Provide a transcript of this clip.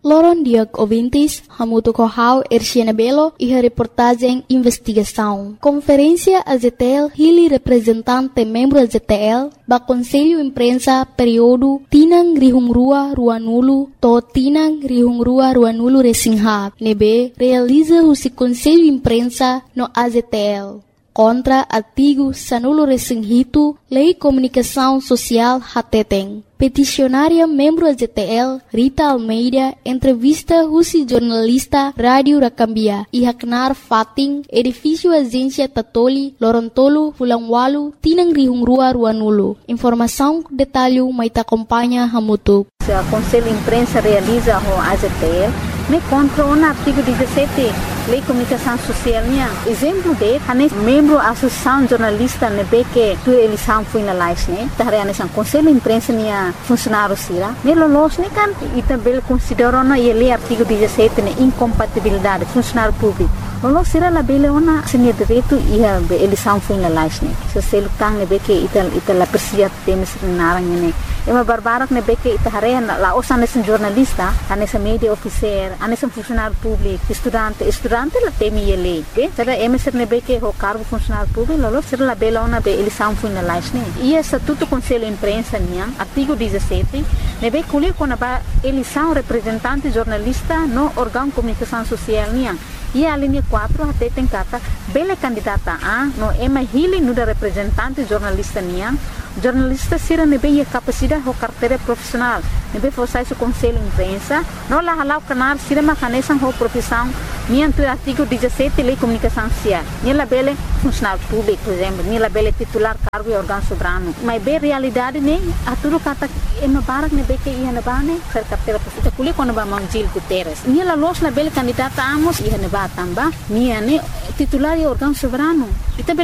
Loron Diag ouvintes, Hamuto Kohau, Erciana Belo e a reportagem Investigação. Conferência AZTL, Hili representante membro AZTL, ba Conselho Imprensa período Tinang Rihungrua Ruanulu, to Tinang Rihungrua Ruanulu Resingha, nebe realiza o Conselho Imprensa no AZTL. Contra artigo Sanulo Resinghito, Lei Comunicação Social Hateteng. Peticionária membro AZTL, Rita Almeida, entrevista Rusi jornalista Rádio Rakambia e Haknar Fating, edifício Agência Tatoli, Lorontolo, Fulangwalu, Tinang Rihungrua Ruanulu. Informação, detalhe, mas acompanha Hamutu. O Conselho de Imprensa realiza o AZTL, me contra o artigo 17, Lei Comunicação Social. Exemplo de, membro da Associação Jornalista, que tu eleição foi na live, tá realizando Conselho de Imprensa, funcionário sira, melolos kan e também consideram na lei artigo 17 incompatibilidade funcionário público. Lolo sira la bele ona sini direito e a eleição foi na live, se se lutang que ita la persia temes narang ne. Ema barbarak que ita hare la osan esse jornalista, anessa media officer, anessa funcionário público, estudante la temi lei, será emeser que o cargo funcionário público, lolo sira la bele ona be eleição foi na live, e estatuto Conselho de Imprensa artigo 17, nebe kuli kona ba eleição representante jornalista no órgão de comunicação social e a linha 4 até tem kata bele candidata a no ema hili no da representante jornalista jornalista sira nebe a capacidade o carteira profissional nebe forçar o Conselho de Imprensa no la halau canal sira macanesan ho profissão tu artigo 17 Lei Comunicação Social la bele funcionário público por exemplo la bele titular cargo e órgão soberano mas be realidade a tudo kata ema barak nebe que ia na bane ser carteira profissional kuli quando ba Mangil Guterres la los la bele candidata amos ia na ba tamba titular e órgão soberano